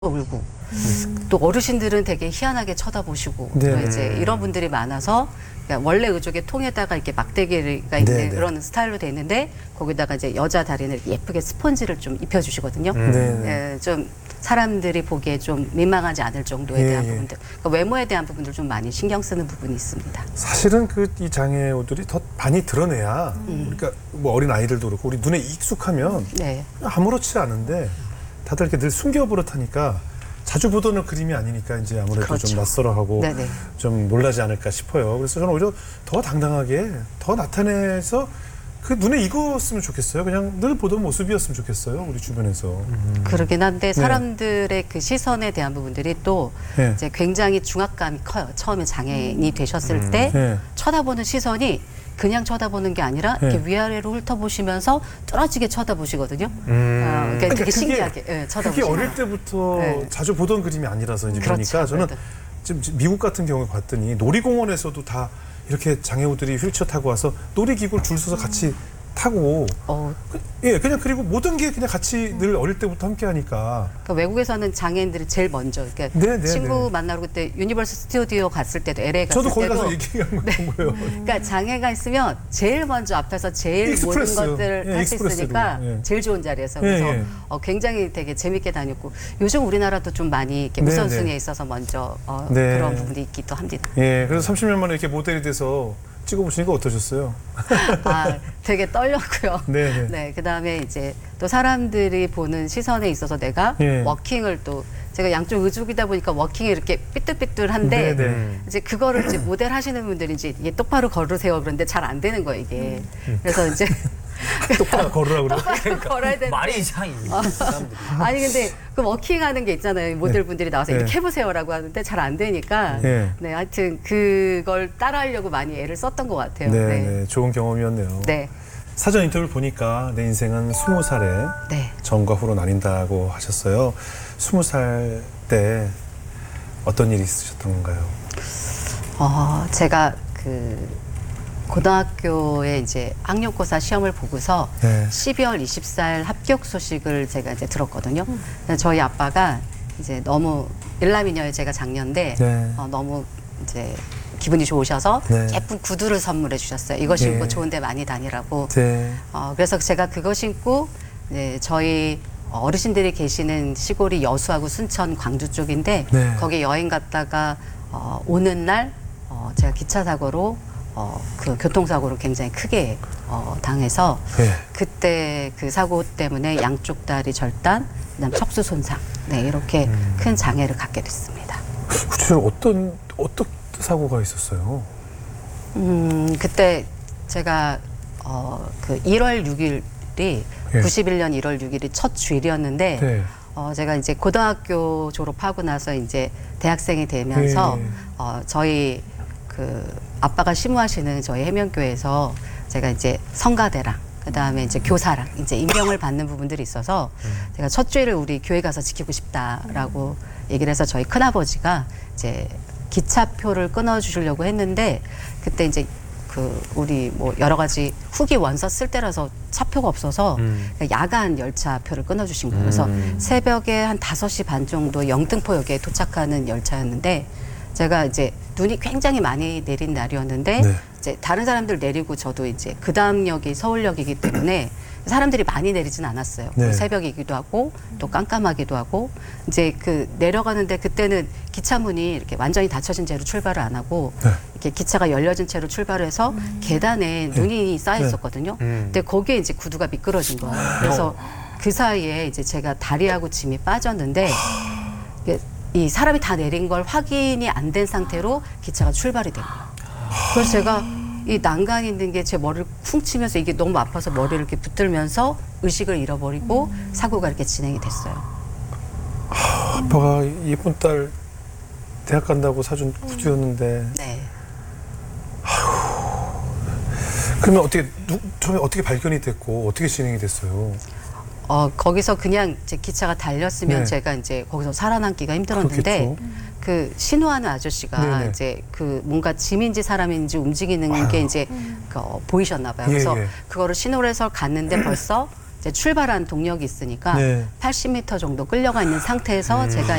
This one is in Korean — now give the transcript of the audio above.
울고 또 어르신들은 되게 희한하게 쳐다보시고 또 네. 이제 이런 분들이 많아서 그러니까 원래 의족의 통에다가 이렇게 막대기가 있는 네, 네. 그런 스타일로 돼 있는데 거기다가 이제 여자 다리는 예쁘게 스펀지를 좀 입혀주시거든요. 네. 예, 좀 사람들이 보기에 좀 민망하지 않을 정도에 예, 대한 예. 부분들, 그러니까 외모에 대한 부분들 좀 많이 신경 쓰는 부분이 있습니다. 사실은 이 장애 옷들이 더 많이 드러내야 그러니까 뭐 어린 아이들도 그렇고 우리 눈에 익숙하면 네. 아무렇지 않은데 다들 이렇게 늘 숨겨버릇하니까 자주 보던 그림이 아니니까 이제 아무래도 그렇죠. 좀 낯설어하고 네네. 좀 놀라지 않을까 싶어요. 그래서 저는 오히려 더 당당하게 더 나타내서 그 눈에 익었으면 좋겠어요. 그냥 늘 보던 모습이었으면 좋겠어요. 우리 주변에서. 그러긴 한데 사람들의 그 시선에 대한 부분들이 또 네. 이제 굉장히 중압감이 커요. 처음에 장애인이 되셨을 때 네. 쳐다보는 시선이 그냥 쳐다보는 게 아니라 네. 이렇게 위아래로 훑어보시면서 뚫어지게 쳐다보시거든요. 그러니까 되게 그게- 신기하게 그게 쳐다보시고. 어릴 때부터 네. 자주 보던 그림이 아니라서 이제 그렇죠. 보니까 저는 그래도. 지금 미국 같은 경우에 봤더니 놀이공원에서도 다 이렇게 장애우들이 휠체어 타고 와서 놀이기구를 줄 서서 같이 타고 예 그냥 그리고 모든 게 그냥 같이 늘 어릴 때부터 함께 하니까 그러니까 외국에서는 장애인들이 제일 먼저 그러니까 네, 네, 친구 네. 만나러 그때 유니버설 스튜디오 갔을 때도 LA 갔을 저도 거기 때도 가서 얘기한 거예요. 그러니까 장애가 있으면 제일 먼저 앞에서 제일 익스프레스. 모든 것들을 예, 할 수 익스프레스로. 있으니까 예. 제일 좋은 자리에서 예, 그래서 예. 굉장히 되게 재밌게 다녔고 요즘 우리나라도 좀 많이 이렇게 네, 우선순위에 네. 있어서 먼저 네. 그런 부분도 있기도 합니다. 예, 그래서 30년 만에 이렇게 모델이 돼서 찍어보시니까 어떠셨어요? 아, 되게 떨렸고요. 네, 네. 네, 그다음에 이제 또 사람들이 보는 시선에 있어서 내가 예. 워킹을 또 제가 양쪽 의족이다 보니까 워킹이 이렇게 삐뚤삐뚤한데 네, 네. 이제 그거를 이제 모델 하시는 분들이 이제 이게 똑바로 걸으세요 그런데 잘 안 되는 거예요 이게. 그래서 이제 똑바로 걸으라고 그래요? 걸어야 되는데 말이 이상해. 사람들이. 아니 근데 그 워킹하는 게 있잖아요 모델분들이 나와서 네. 이렇게 해보세요라고 하는데 잘 안 되니까 네. 네 하여튼 그걸 따라하려고 많이 애를 썼던 것 같아요. 네, 네. 네, 좋은 경험이었네요. 네. 사전 인터뷰를 보니까 내 인생은 20살에 네. 전과 후로 나뉜다고 하셨어요. 20살 때 어떤 일이 있으셨던 건가요? 제가 그 고등학교에 이제 학력고사 시험을 보고서 네. 12월 24일 합격 소식을 제가 이제 들었거든요. 저희 아빠가 이제 너무 일남이녀의 제가 장녀인데 네. 너무 이제 기분이 좋으셔서 네. 예쁜 구두를 선물해 주셨어요. 이거 네. 신고 좋은 데 많이 다니라고. 네. 그래서 제가 그거 신고 이제 저희 어르신들이 계시는 시골이 여수하고 순천, 광주 쪽인데 네. 거기 여행 갔다가 오는 날 제가 기차 사고로 그 교통사고를 굉장히 크게 당해서 네. 그때 그 사고 때문에 양쪽 다리 절단, 그다음 척수 손상, 네 이렇게 큰 장애를 갖게 됐습니다. 구체적으로 어떤 사고가 있었어요? 그때 제가 그 1월 6일이 예. 91년 1월 6일이 첫 주일이었는데 네. 제가 이제 고등학교 졸업하고 나서 이제 대학생이 되면서 네. 저희 그 아빠가 심우하시는 저희 해면교회에서 제가 이제 성가대랑 그다음에 이제 교사랑 이제 임명을 받는 부분들이 있어서 제가 첫 주일을 우리 교회 가서 지키고 싶다라고 얘기를 해서 저희 큰아버지가 이제 기차표를 끊어 주시려고 했는데 그때 이제 그 우리 뭐 여러 가지 후기 원서 쓸 때라서 차표가 없어서 야간 열차표를 끊어주신 거예요. 그래서 새벽에 한 5시 반 정도 영등포역에 도착하는 열차였는데 제가 이제 눈이 굉장히 많이 내린 날이었는데 네. 이제 다른 사람들 내리고 저도 이제 그 다음 역이 서울역이기 때문에 사람들이 많이 내리진 않았어요. 네. 새벽이기도 하고 또 깜깜하기도 하고 이제 그 내려가는데 그때는 기차문이 이렇게 완전히 닫혀진 채로 출발을 안 하고 네. 이렇게 기차가 열려진 채로 출발을 해서 계단에 눈이 쌓여 있었거든요. 근데 거기에 이제 구두가 미끄러진 거예요. 그래서 그 사이에 이제 제가 다리하고 짐이 빠졌는데 이게 이 사람이 다 내린 걸 확인이 안 된 상태로 기차가 출발이 된 거예요. 그래서 제가 이 난간이 있는 게 제 머리를 쿵 치면서 이게 너무 아파서 머리를 이렇게 붙들면서 의식을 잃어버리고 사고가 이렇게 진행이 됐어요. 아빠가 예쁜 딸 대학 간다고 사준 구두였는데 네. 그러면 처음에 어떻게 발견이 됐고 어떻게 진행이 됐어요? 거기서 그냥 이제 기차가 달렸으면 네. 제가 이제 거기서 살아남기가 힘들었는데 그렇겠죠. 그 신호하는 아저씨가 네네. 이제 그 뭔가 짐인지 사람인지 움직이는 게 이제 보이셨나 봐요. 예, 그래서 예. 그거를 신호를 해서 갔는데 벌써 이제 출발한 동력이 있으니까 네. 80m 정도 끌려가 있는 상태에서 제가